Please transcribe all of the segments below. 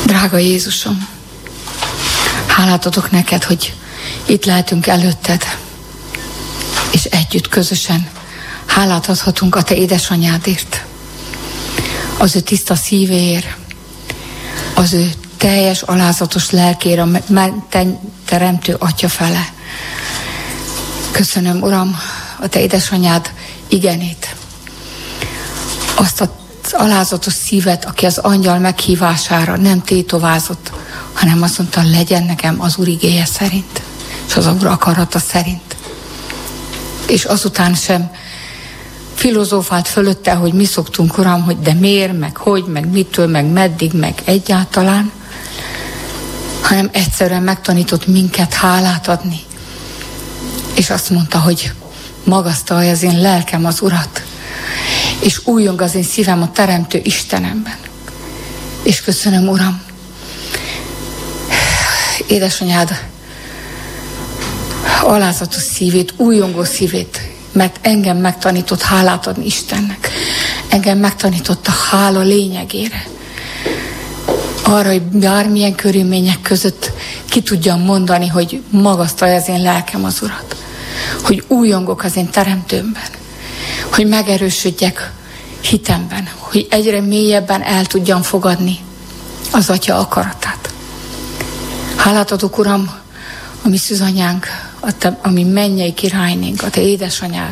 Drága Jézusom, hálát adok neked, hogy itt lehetünk előtted, és együtt, közösen hálát adhatunk a te édesanyádért, az ő tiszta szívéért, az ő teljes, alázatos lelkére, a teremtő atya fele. Köszönöm, Uram, a te édesanyád igenét, azt az alázatos szívet, aki az angyal meghívására nem tétovázott, hanem azt mondta, legyen nekem az Úr igéje szerint, és az Úr akarata szerint. És azután sem filozófált fölötte, hogy mi szoktunk, Uram, hogy de miért, meg hogy, meg mitől, meg meddig, meg egyáltalán, hanem egyszerűen megtanított minket hálát adni. És azt mondta, hogy magasztalja az én lelkem az Urat, és újjong az én szívem a teremtő Istenemben. És köszönöm, Uram, édesanyád alázatos szívét, újjongó szívét, mert engem megtanított hálát adni Istennek. Engem megtanított a hála lényegére. Arra, hogy bármilyen körülmények között ki tudjam mondani, hogy magasztalja az én lelkem az Urat. Hogy újjongok az én teremtőmben. Hogy megerősödjek hitemben. Hogy egyre mélyebben el tudjam fogadni az Atya akaratát. Hálát adok, Uram, a mi szűzanyánk, a mi mennyei királynénk, a te édesanyád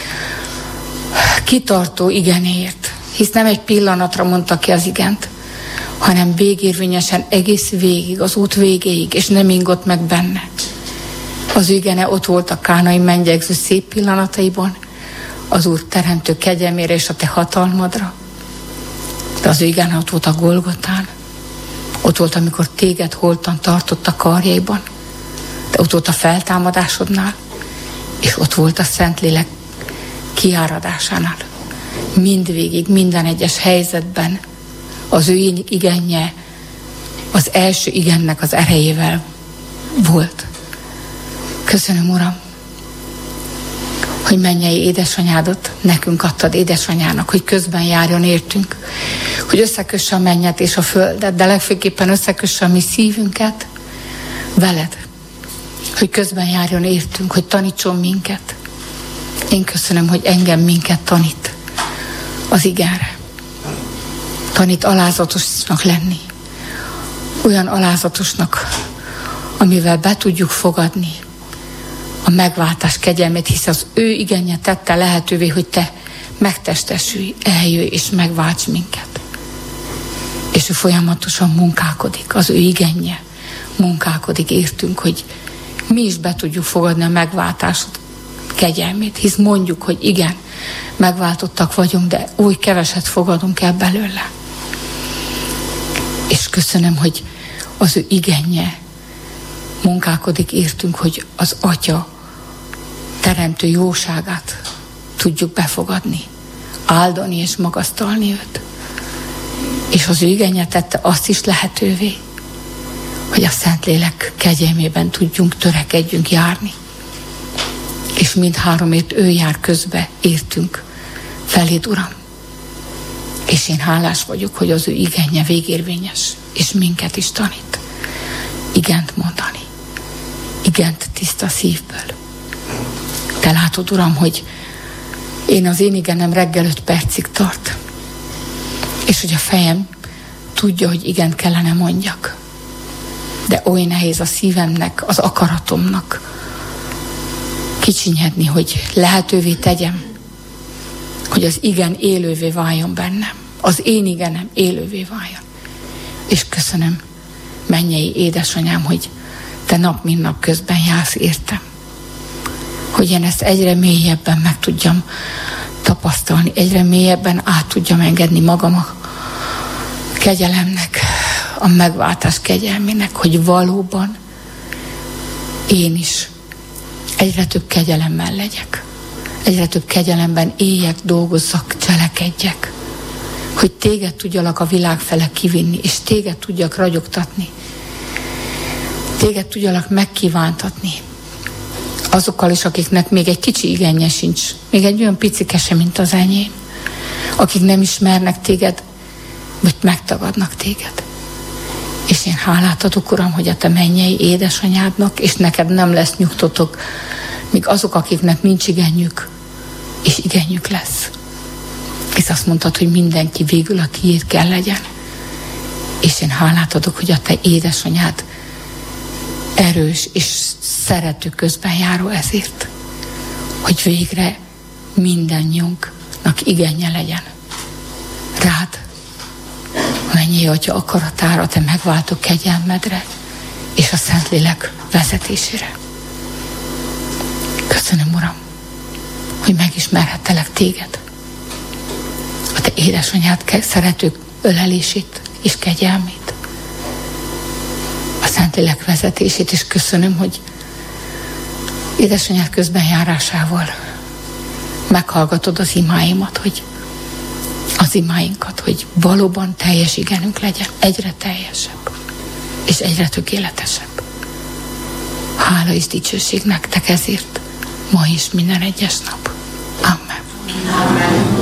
kitartó igenéért. Hisz nem egy pillanatra mondta ki az igent, hanem végérvényesen egész végig, az út végéig, és nem ingott meg benne. Az ő igene ott volt a kánai mennyegző szép pillanataiban, az Úr teremtő kegyelmére és a te hatalmadra. De az ő igene ott volt a Golgotán, ott volt, amikor téged holtan tartott a karjaiban, de ott volt a feltámadásodnál, és ott volt a Szentlélek kiáradásánál. Mindvégig, minden egyes helyzetben az ő igenje az első igennek az erejével volt. Köszönöm, Uram, hogy mennyei édesanyádat nekünk adtad édesanyának, hogy közben járjon értünk, hogy összekösse a mennyet és a földet, de legfőképpen összekösse a mi szívünket veled, hogy közben járjon értünk, hogy tanítson minket. Én köszönöm, hogy engem minket tanít az igenre. Tanít alázatosnak lenni. Olyan alázatosnak, amivel be tudjuk fogadni a megváltás kegyelmét, hisz az ő igenje tette lehetővé, hogy te megtestesülj, eljöjj és megválts minket. És ő folyamatosan munkálkodik, az ő igenje munkálkodik értünk, hogy mi is be tudjuk fogadni a megváltásod kegyelmét, hisz mondjuk, hogy igen, megváltottak vagyunk, de oly keveset fogadunk el belőle. És köszönöm, hogy az ő igenje munkálkodik értünk, hogy az Atya teremtő jóságát tudjuk befogadni, áldani és magasztalni őt. És az ő igenje tette azt is lehetővé, hogy a Szentlélek kegyelmében tudjunk, törekedjünk járni. És mindháromért ő jár közbe értünk feléd, Uram. És én hálás vagyok, hogy az ő igenje végérvényes, és minket is tanít. Igent mondani. Igent tiszta szívből. Te látod, Uram, hogy az én igenem reggel 5 percig tart. És hogy a fejem tudja, hogy igent kellene mondjak. De oly nehéz a szívemnek, az akaratomnak kicsinyedni, hogy lehetővé tegyem, hogy az igen élővé váljon bennem. Az én igenem élővé váljon. És köszönöm, mennyei édesanyám, hogy te nap mint nap közben jársz értem. Hogy én ezt egyre mélyebben meg tudjam tapasztalni, egyre mélyebben át tudjam engedni magam a kegyelemnek, a megváltás kegyelmének, hogy valóban én is egyre több kegyelemmel legyek. Egyre több kegyelemben éljek, dolgozzak, cselekedjek. Hogy téged tudjalak a világ fele kivinni, és téged tudjak ragyogtatni. Téged tudjalak megkívántatni. Azokkal is, akiknek még egy kicsi igenje sincs, még egy olyan picike sem, mint az enyém. Akik nem ismernek téged, vagy megtagadnak téged. És És én hálát adok, Uram, hogy a te mennyei édesanyádnak, és neked nem lesz nyugtotok, míg azok, akiknek nincs igenjük, és igenjük lesz. És azt mondtad, hogy mindenki végül a tiéd kell legyen. És én hálát adok, hogy a te édesanyád erős és szerető közben járó ezért, hogy végre mindannyiunknak igenje legyen rád, mennyi Atya akaratára, te megváltó kegyelmedre és a Szentlélek vezetésére. Köszönöm, Uram, hogy megismerhettelek téged, a te édesanyád szerető ölelését és kegyelmét, a Szentlélek vezetését, és köszönöm, hogy édesanyád közben járásával meghallgatod az imáimat, hogy az imáinkat, hogy valóban teljes igenünk legyen, egyre teljesebb, és egyre tökéletesebb. Hála és dicsőség nektek ezért, ma is minden egyes nap. Amen. Amen.